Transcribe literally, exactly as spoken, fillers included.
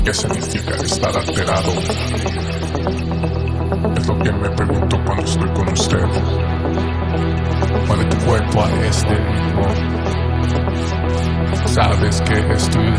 ¿Qué significa estar alterado? Es lo que me pregunto cuando estoy con usted. Mueve tu cuerpo a este ritmo. Sabes que estoy